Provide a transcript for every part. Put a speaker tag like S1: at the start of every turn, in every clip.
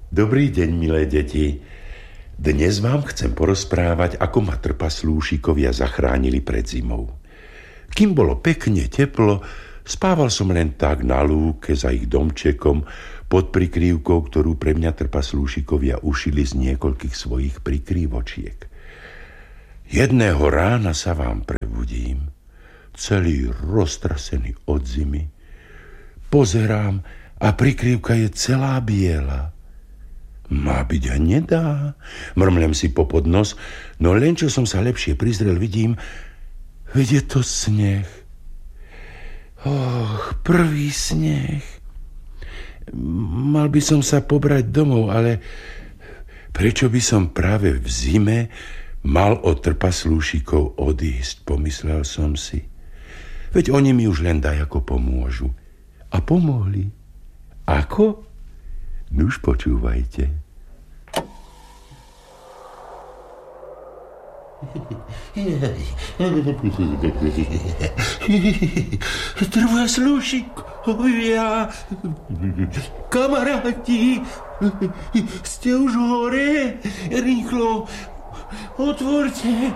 S1: Dobrý deň, milé deti. Dnes vám chcem porozprávať, ako ma trpaslúšikovia zachránili pred zimou. Kým bolo pekne teplo, spával som len tak na lúke za ich domčekom pod prikrývkou, ktorú pre mňa trpaslúšikovia ušili z niekoľkých svojich prikrývočiek. Jedného rána sa vám prebudím, celý roztrasený od zimy. Pozerám a prikrývka je celá biela. Má byť hnedá, mrmlem si popod nos, no len čo som sa lepšie prizrel, vidím, veď je to sneh. Prvý sneh. Mal by som sa pobrať domov, ale prečo by som práve v zime mal od trpaslúšikov odísť, pomyslel som si. Veď oni mi už len dajako pomôžu. A pomohli. Ako? Nuž počúvajte. Trpaslúšikovia, kamaráti, ste už hore? Rýchlo, otvorte.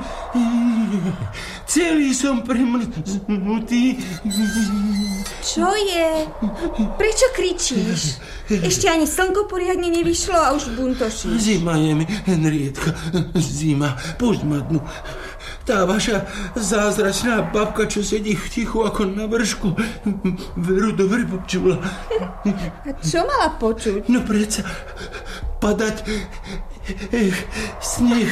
S1: Celý som premrznutý.
S2: Čo je? Prečo kričíš? Ešte ani slnko poriadne nevyšlo a už buntošíš.
S1: Zima je mi, Henrietka, zima. Poď ma dnu. Tá vaša zázračná babka, čo sedí v tichu ako na vršku, veru dobre počula.
S2: A čo mala počuť?
S1: No predsa padať sneh.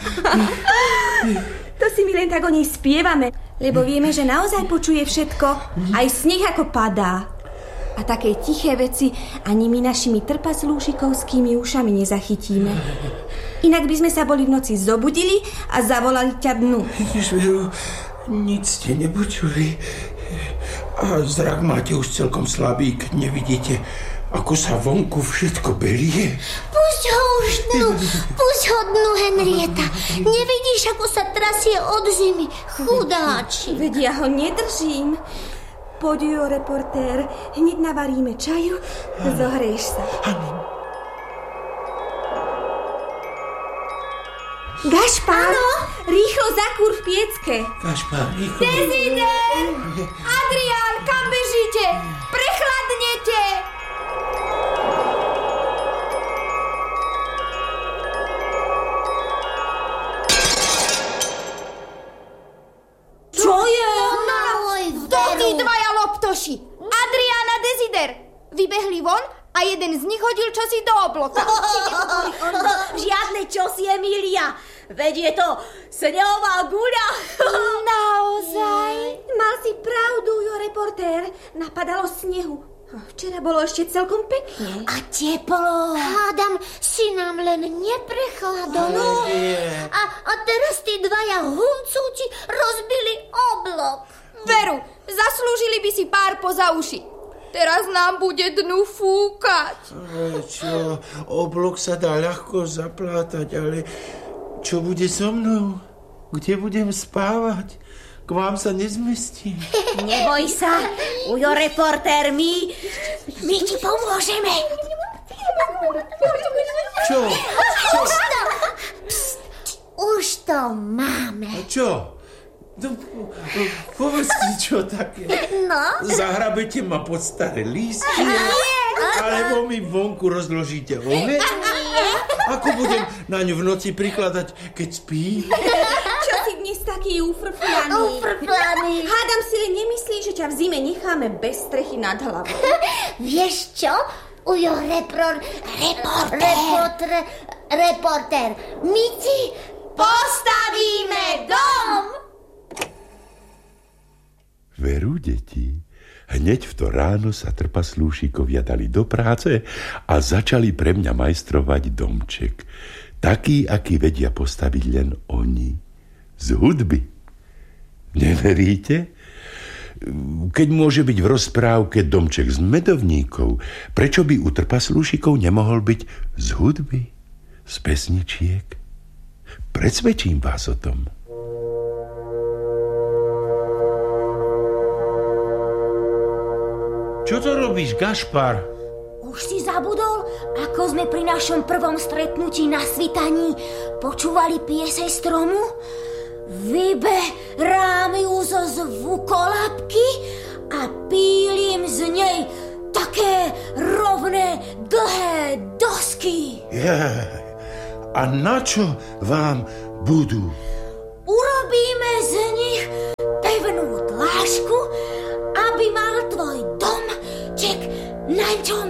S2: To si my len tak o nej spievame, lebo vieme, že naozaj počuje všetko, aj sneh ako padá. A také tiché veci ani my našimi trpaslúšikovskými ušami nezachytíme. Inak by sme sa boli v noci zobudili a zavolali ťa dnu.
S1: Veru, nic ste nepočuli. A zrak máte už celkom slabý, keď nevidíte, ako sa vonku všetko belie.
S3: Pusť ho už dnu, pusť ho dnu, Henrieta. Nevidíš, ako sa trasie od zimy, chudáči.
S2: Veď ja ho nedržím. Poď, jo, reportér, hneď navaríme čaju, zohreješ sa. Gašpar, rýchlo zakúr v piecke.
S1: Gašpar, rýchlo.
S2: Desider! Adrián, kam bežíte? Prechladnete! Čo je?
S3: Kto tí dvaja loptoši?
S2: Adrián a Desider vybehli von a jeden z nich hodil čosi do obloka.
S3: Žiadne čosi, Emília. Veď je to snehová guľa.
S2: Naozaj? Mal si pravdu, jo, reportér. Napadalo snehu. Včera bolo ešte celkom pekne.
S3: A teplo. Hádam, si nám len neprechladlo. A teraz tí dvaja huncúči rozbili oblok.
S2: Veru, zaslúžili by si pár poza uši. Teraz nám bude dnu fúkať.
S1: Čo, oblok sa dá ľahko zaplátať, ale čo bude so mnou? Kde budem spávať? K vám sa nezmestím.
S3: Neboj sa, ujo reportér, my ti pomôžeme.
S1: Čo?
S3: Už to máme.
S1: A čo? No, povedzte, čo také.
S3: No?
S1: Zahrabete ma pod staré lístky, alebo mi vonku rozložíte oheň? Ako budem na ňu v noci prikladať, keď spím?
S2: Čo si dnes taký ufrflaný? Hádam si len nemyslíš, že ťa v zime necháme bez strechy nad hlavou.
S3: Vieš čo? Ujo reportér, my ti postavíme dom.
S1: Veru, deti, hneď v to ráno sa trpaslúšikovia dali do práce a začali pre mňa majstrovať domček. Taký, aký vedia postaviť len oni. Z hudby. Neveríte? Keď môže byť v rozprávke domček z medovníkov, prečo by u trpaslúšikov nemohol byť z hudby, z pesničiek? Presvedčím vás o tom. Čo to robíš, Gašpar?
S3: Už si zabudol, ako sme pri našom prvom stretnutí na svitaní počúvali pieseň stromu? Vyberám ju zo zvukolapky a pílim z nej také rovné, dlhé dosky.
S1: A na čo vám budú?
S3: Urobíme z nich pevnú dlážku, aby mal tvoj domček na ňom